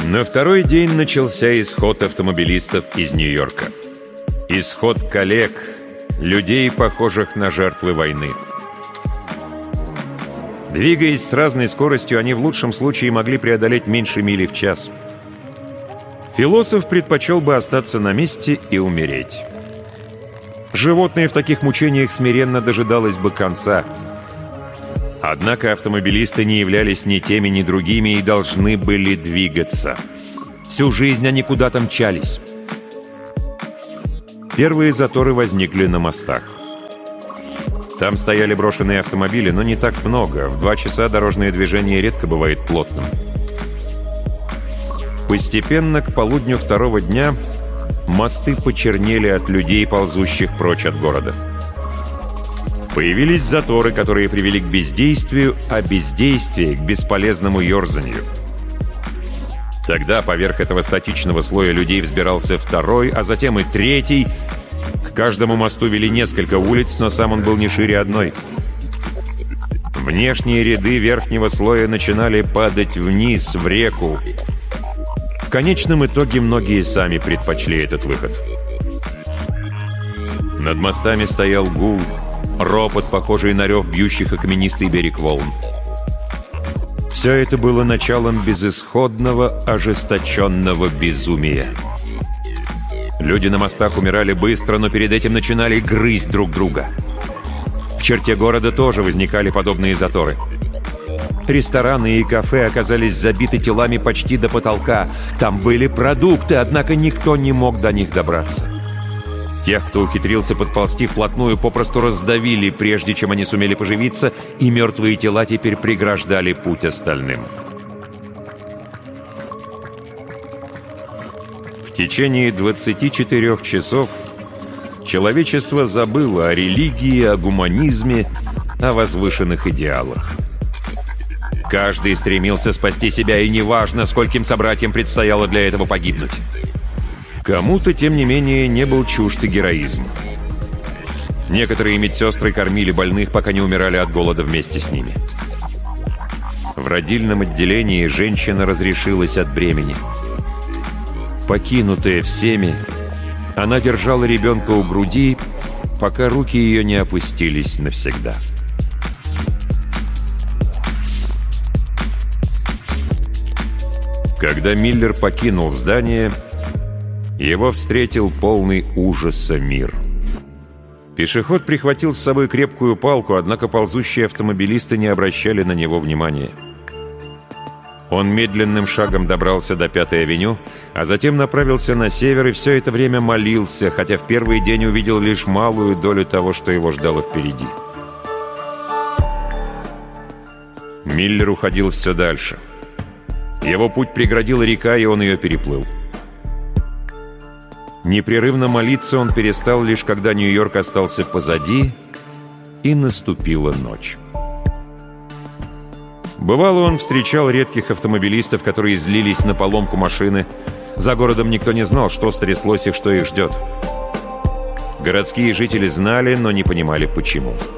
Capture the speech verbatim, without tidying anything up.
На второй день начался исход автомобилистов из Нью-Йорка. Исход коллег, людей, похожих на жертвы войны. Двигаясь с разной скоростью, они в лучшем случае могли преодолеть меньше мили в час. Философ предпочел бы остаться на месте и умереть. Животное в таких мучениях смиренно дожидалось бы конца. Однако автомобилисты не являлись ни теми, ни другими и должны были двигаться. Всю жизнь они куда-то мчались. Первые заторы возникли на мостах. Там стояли брошенные автомобили, но не так много. В два часа дорожное движение редко бывает плотным. Постепенно, к полудню второго дня, мосты почернели от людей, ползущих прочь от города. Появились заторы, которые привели к бездействию, а бездействие — к бесполезному ерзанию. Тогда поверх этого статичного слоя людей взбирался второй, а затем и третий. К каждому мосту вели несколько улиц, но сам он был не шире одной. Внешние ряды верхнего слоя начинали падать вниз, в реку. В конечном итоге многие сами предпочли этот выход. Над мостами стоял гул, ропот, похожий на рев бьющих о каменистый берег волн. Все это было началом безысходного, ожесточенного безумия. Люди на мостах умирали быстро, но перед этим начинали грызть друг друга. В черте города тоже возникали подобные заторы. Рестораны и кафе оказались забиты телами почти до потолка. Там были продукты, однако никто не мог до них добраться. Тех, кто ухитрился подползти вплотную, попросту раздавили, прежде чем они сумели поживиться, и мертвые тела теперь преграждали путь остальным. В течение двадцати четырёх часов человечество забыло о религии, о гуманизме, о возвышенных идеалах. Каждый стремился спасти себя, и неважно, скольким собратьям предстояло для этого погибнуть. Кому-то, тем не менее, не был чужд и героизм. Некоторые медсестры кормили больных, пока не умирали от голода вместе с ними. В родильном отделении женщина разрешилась от бремени. Покинутая всеми, она держала ребенка у груди, пока руки ее не опустились навсегда. Когда Миллер покинул здание, его встретил полный ужаса мир. Пешеход прихватил с собой крепкую палку, однако ползущие автомобилисты не обращали на него внимания. Он медленным шагом добрался до Пятой авеню, а затем направился на север и все это время молился, хотя в первый день увидел лишь малую долю того, что его ждало впереди. Миллер уходил все дальше. Его путь преградила река, и он ее переплыл. Непрерывно молиться он перестал лишь когда Нью-Йорк остался позади, и наступила ночь. Бывало, он встречал редких автомобилистов, которые злились на поломку машины. За городом никто не знал, что стряслось и что их ждет. Городские жители знали, но не понимали, почему.